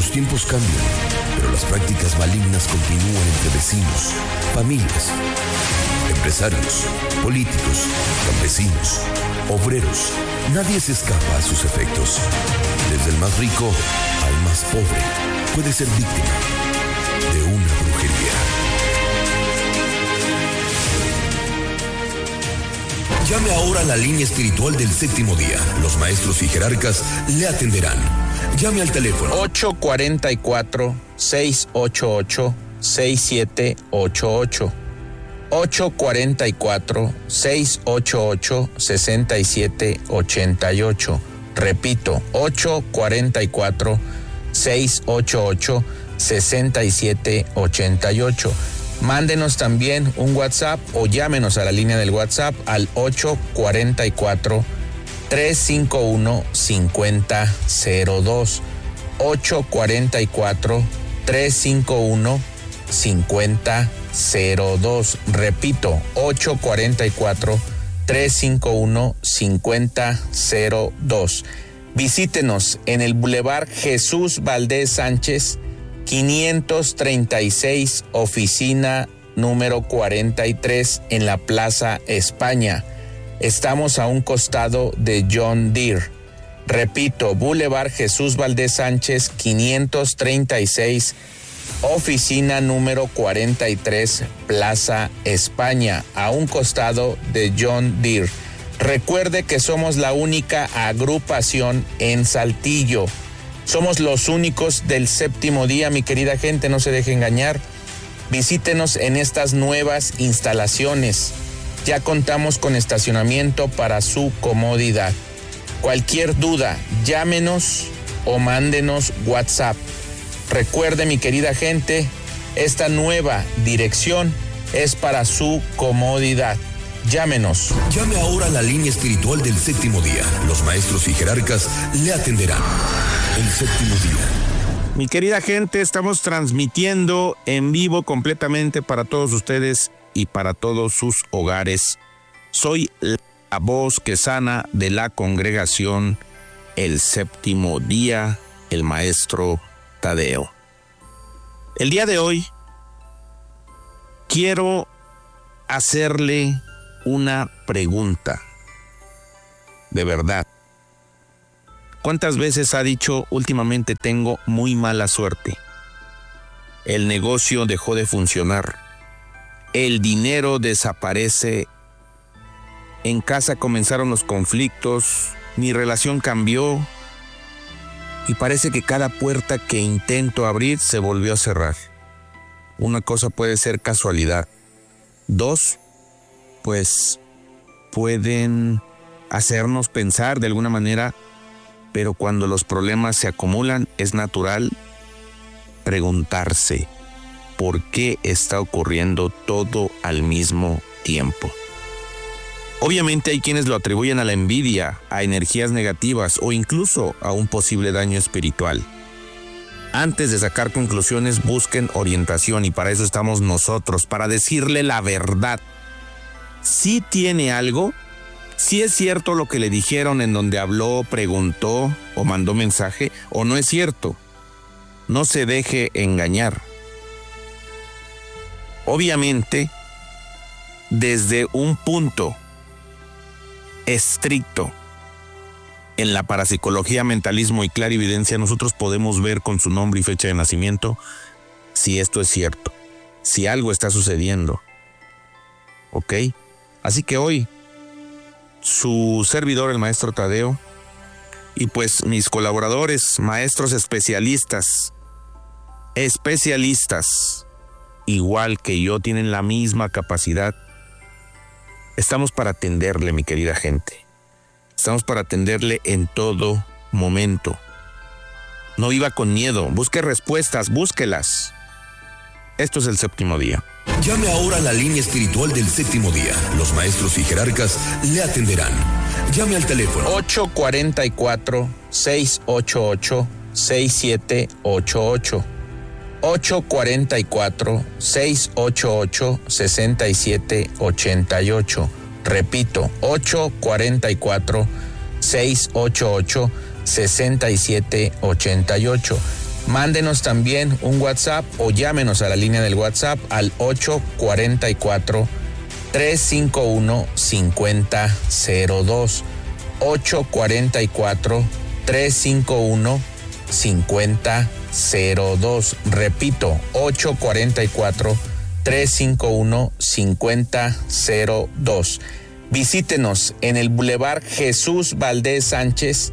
Los tiempos cambian, pero las prácticas malignas continúan entre vecinos, familias, empresarios, políticos, campesinos, obreros. Nadie se escapa a sus efectos. Desde el más rico al más pobre puede ser víctima de una brujería. Llame ahora a la línea espiritual del séptimo día. Los maestros y jerarcas le atenderán. Llame al teléfono 844-688-6788. 844-688-6788. Repito, 844-688-6788. Mándenos también un WhatsApp o llámenos a la línea del WhatsApp al 844-351-5002. 844-351-5002. Repito, 844-351-5002. Visítenos en el Boulevard Jesús Valdés Sánchez, 536, oficina número 43 en la Plaza España. Estamos a un costado de John Deere. Repito, Boulevard Jesús Valdés Sánchez, 536, oficina número 43, Plaza España, a un costado de John Deere. Recuerde que somos la única agrupación en Saltillo. Somos los únicos del séptimo día, mi querida gente, no se deje engañar. Visítenos en estas nuevas instalaciones. Ya contamos con estacionamiento para su comodidad. Cualquier duda, llámenos o mándenos WhatsApp. Recuerde, mi querida gente, esta nueva dirección es para su comodidad. Llámenos. Llame ahora a la línea espiritual del séptimo día. Los maestros y jerarcas le atenderán. El séptimo día. Mi querida gente, estamos transmitiendo en vivo completamente para todos ustedes y para todos sus hogares. Soy la voz que sana de la congregación El Séptimo Día, el maestro Tadeo. El día de hoy quiero hacerle una pregunta. De verdad. ¿Cuántas veces ha dicho últimamente tengo muy mala suerte? El negocio dejó de funcionar. El dinero desaparece. En casa comenzaron los conflictos. Mi relación cambió. Y parece que cada puerta que intento abrir se volvió a cerrar. Una cosa puede ser casualidad. Dos, pues pueden hacernos pensar de alguna manera, pero cuando los problemas se acumulan es natural preguntarse por qué está ocurriendo todo al mismo tiempo. Obviamente hay quienes lo atribuyen a la envidia, a energías negativas o incluso a un posible daño espiritual. Antes de sacar conclusiones, busquen orientación y para eso estamos nosotros, para decirle la verdad. Si tiene algo, si es cierto lo que le dijeron en donde habló, preguntó o mandó mensaje, o no es cierto. No se deje engañar. Obviamente, desde un punto estricto en la parapsicología, mentalismo y clarividencia, nosotros podemos ver con su nombre y fecha de nacimiento si esto es cierto, si algo está sucediendo. ¿Ok? Así que hoy, su servidor, el maestro Tadeo, y pues mis colaboradores, maestros especialistas, igual que yo, tienen la misma capacidad. Estamos para atenderle, mi querida gente. Estamos para atenderle en todo momento. No viva con miedo, busque respuestas, búsquelas. Esto es el séptimo día. Llame ahora a la línea espiritual del séptimo día. Los maestros y jerarcas le atenderán. Llame al teléfono 844-688-6788. 844-688-6788. Repito, 844-688-6788. Mándenos también un WhatsApp o llámenos a la línea del WhatsApp al 844-351-5002. 844-351-5002. Repito, 844-351-5002. Visítenos en el Boulevard Jesús Valdés Sánchez,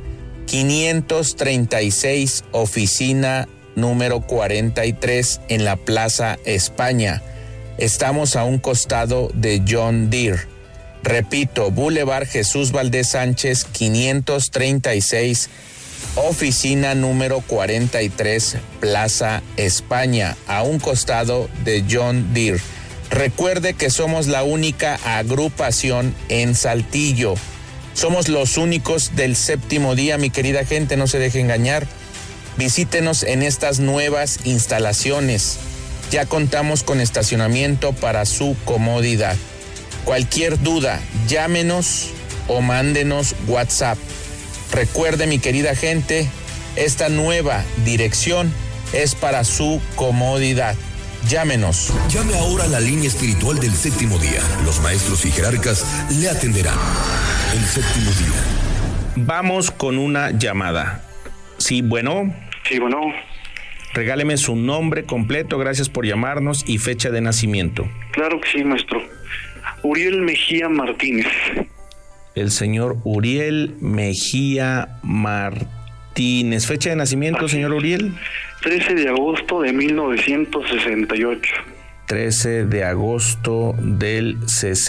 536, oficina número 43 en la Plaza España. Estamos a un costado de John Deere. Repito, Boulevard Jesús Valdés Sánchez, 536, oficina número 43, Plaza España, a un costado de John Deere. Recuerde que somos la única agrupación en Saltillo. Somos los únicos del séptimo día, mi querida gente, no se deje engañar. Visítenos en estas nuevas instalaciones. Ya contamos con estacionamiento para su comodidad. Cualquier duda, llámenos o mándenos WhatsApp. Recuerde, mi querida gente, esta nueva dirección es para su comodidad. Llámenos. Llame ahora a la línea espiritual del séptimo día. Los maestros y jerarcas le atenderán. El séptimo día. Vamos con una llamada. Sí, bueno. Sí, bueno. Regáleme su nombre completo, gracias por llamarnos, y fecha de nacimiento. Claro que sí, maestro. Uriel Mejía Martínez. El señor Uriel Mejía Martínez. ¿Fecha de nacimiento, señor Uriel? 13 de agosto de 1968. 13 de agosto del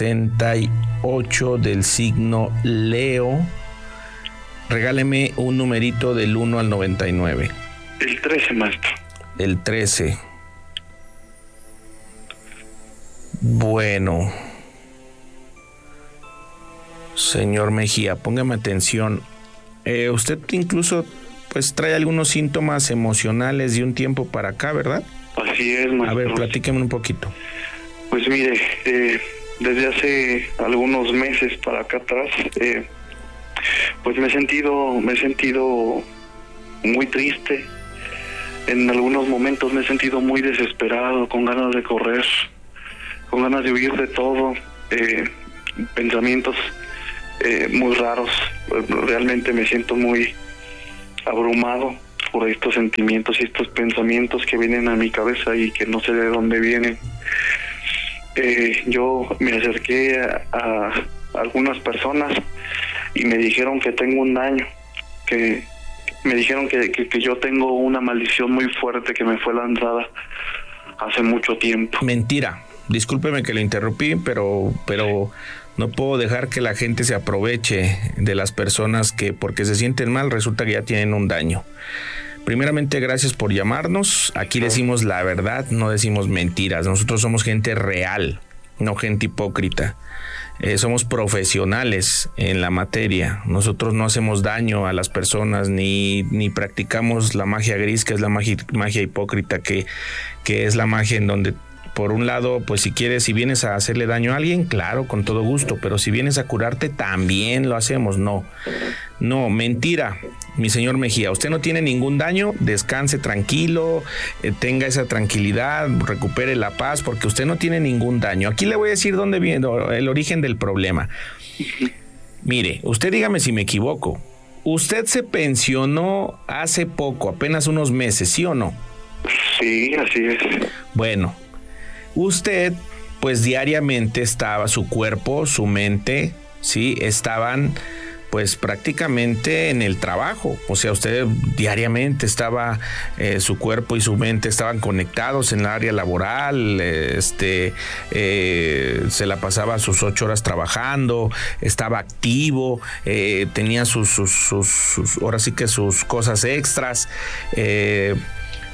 68, del signo Leo. Regáleme un numerito del 1 al 99. El 13, maestro. El 13. Bueno. Señor Mejía, póngame atención. Usted incluso pues trae algunos síntomas emocionales de un tiempo para acá, ¿verdad? Así es, maestro. A ver, platíqueme un poquito. Pues mire, desde hace algunos meses para acá atrás, pues me he sentido muy triste. En algunos momentos me he sentido muy desesperado, con ganas de correr, con ganas de huir de todo, pensamientos muy raros. Realmente me siento muy abrumado por estos sentimientos y estos pensamientos que vienen a mi cabeza y que no sé de dónde vienen. Yo me acerqué a algunas personas y me dijeron que tengo un daño, que me dijeron que yo tengo una maldición muy fuerte que me fue lanzada hace mucho tiempo. Mentira. Discúlpeme que le interrumpí, pero no puedo dejar que la gente se aproveche de las personas que porque se sienten mal resulta que ya tienen un daño. Primeramente, gracias por llamarnos. Aquí decimos la verdad, no decimos mentiras. Nosotros somos gente real, no gente hipócrita. Somos profesionales en la materia. Nosotros no hacemos daño a las personas ni practicamos la magia gris, que es la magia hipócrita, que es la magia en donde, por un lado, pues si vienes a hacerle daño a alguien, claro, con todo gusto, pero si vienes a curarte, también lo hacemos. No, mentira, mi señor Mejía, usted no tiene ningún daño, descanse tranquilo, tenga esa tranquilidad, recupere la paz, porque usted no tiene ningún daño. Aquí le voy a decir dónde viene el origen del problema. Mire, usted dígame si me equivoco, usted se pensionó hace poco, apenas unos meses, ¿sí o no? Sí, así es. Bueno, usted, pues diariamente estaba, su cuerpo, su mente, sí, estaban pues prácticamente en el trabajo. O sea, usted diariamente estaba, su cuerpo y su mente estaban conectados en el área laboral, se la pasaba sus 8 horas trabajando, estaba activo, tenía sus ahora sí que sus cosas extras.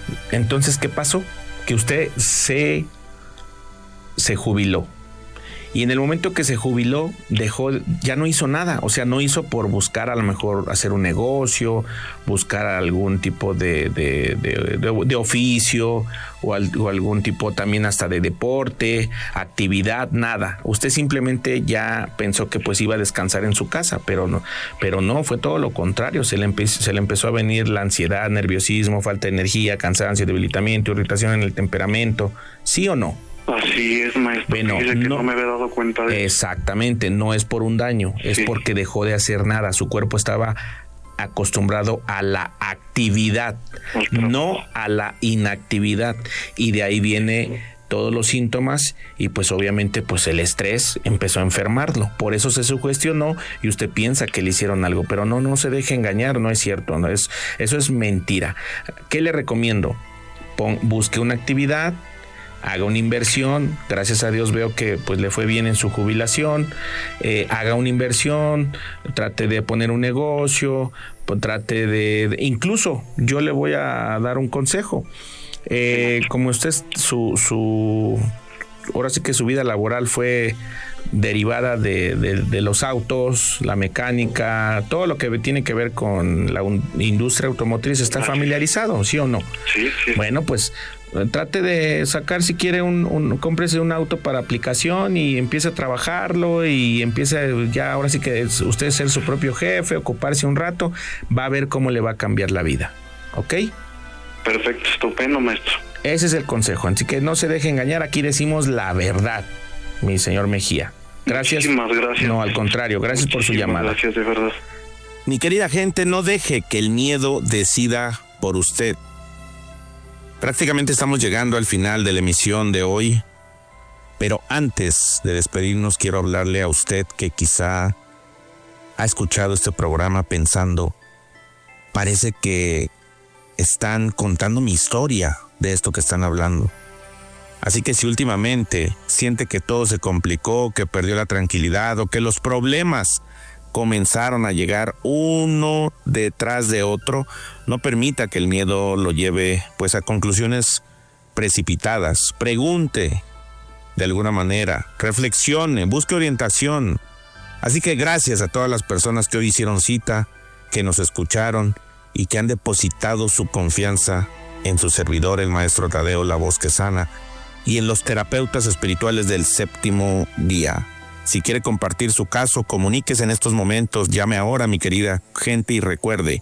Entonces, ¿qué pasó? Que usted se jubiló. Y en el momento que se jubiló, ya no hizo nada. O sea, no hizo por buscar a lo mejor hacer un negocio, buscar algún tipo de oficio o algún tipo también hasta de deporte, actividad, nada. Usted simplemente ya pensó que pues iba a descansar en su casa, pero no, fue todo lo contrario. Se le empezó a venir la ansiedad, nerviosismo, falta de energía, cansancio, debilitamiento, irritación en el temperamento. ¿Sí o no? Así es, maestro. Bueno, que no me había dado cuenta de eso. Exactamente, no es por un daño, es porque dejó de hacer nada. Su cuerpo estaba acostumbrado a la actividad, no a la inactividad, y de ahí viene todos los síntomas y pues obviamente pues el estrés empezó a enfermarlo. Por eso se sugestionó y usted piensa que le hicieron algo, pero no se deje engañar, no es cierto, eso es mentira. ¿Qué le recomiendo? Busque una actividad, haga una inversión. Gracias a Dios veo que pues le fue bien en su jubilación. Haga una inversión, trate de poner un negocio, trate de incluso yo le voy a dar un consejo. Como usted ahora sí que su vida laboral fue derivada de los autos, la mecánica, todo lo que tiene que ver con la industria automotriz, ¿está familiarizado, sí o no? Sí. Bueno, pues trate de sacar, si quiere, cómprese un auto para aplicación y empiece a trabajarlo y empiece ya, ahora sí que usted ser su propio jefe, ocuparse un rato, va a ver cómo le va a cambiar la vida, ¿ok? Perfecto, estupendo, maestro. Ese es el consejo, así que no se deje engañar, aquí decimos la verdad, mi señor Mejía. Gracias. Muchísimas gracias. No, al contrario, gracias por su llamada. Gracias, de verdad. Mi querida gente, no deje que el miedo decida por usted. Prácticamente estamos llegando al final de la emisión de hoy, pero antes de despedirnos quiero hablarle a usted que quizá ha escuchado este programa pensando, parece que están contando mi historia de esto que están hablando. Así que si últimamente siente que todo se complicó, que perdió la tranquilidad o que los problemas comenzaron a llegar uno detrás de otro, no permita que el miedo lo lleve pues a conclusiones precipitadas. Pregunte de alguna manera, reflexione, busque orientación. Así que gracias a todas las personas que hoy hicieron cita, que nos escucharon y que han depositado su confianza en su servidor, el maestro Tadeo La Voz que Sana, y en los terapeutas espirituales del séptimo día. Si quiere compartir su caso, comuníquese en estos momentos, llame ahora, mi querida gente, y recuerde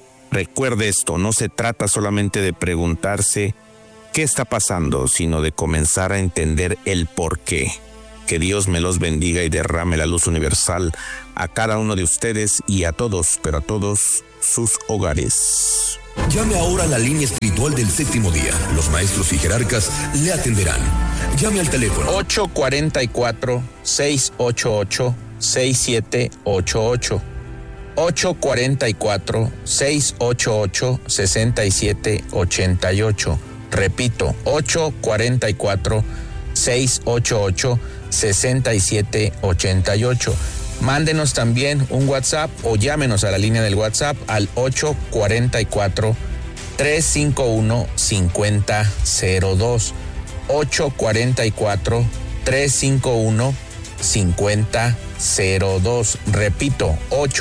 esto, no se trata solamente de preguntarse qué está pasando, sino de comenzar a entender el por qué. Que Dios me los bendiga y derrame la luz universal a cada uno de ustedes y a todos, pero a todos sus hogares. Llame ahora a la línea espiritual del séptimo día. Los maestros y jerarcas le atenderán. Llame al teléfono 844-688-6788. 844-688-6788. Repito, 844-688-6788. Mándenos también un WhatsApp o llámenos a la línea del WhatsApp al 844-351-5002. 844-351-5002. Repito,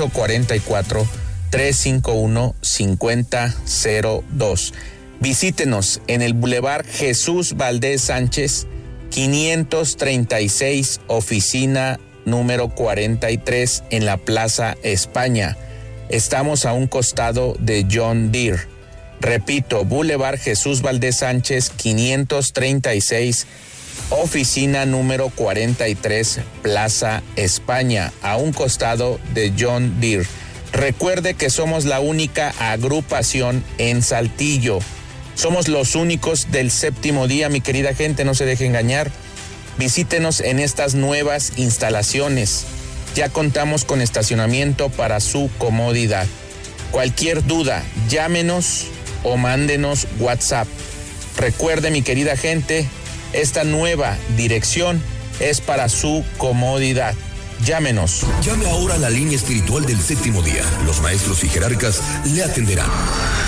844-351-5002. Visítenos en el Boulevard Jesús Valdés Sánchez, 536, oficina número 43 en la Plaza España. Estamos a un costado de John Deere. Repito, Boulevard Jesús Valdés Sánchez, 536, oficina número 43, Plaza España, a un costado de John Deere. Recuerde que somos la única agrupación en Saltillo. Somos los únicos del séptimo día, mi querida gente, no se deje engañar. Visítenos en estas nuevas instalaciones. Ya contamos con estacionamiento para su comodidad. Cualquier duda, llámenos o mándenos WhatsApp. Recuerde, mi querida gente, esta nueva dirección es para su comodidad. Llámenos. Llame ahora a la línea espiritual del séptimo día. Los maestros y jerarcas le atenderán.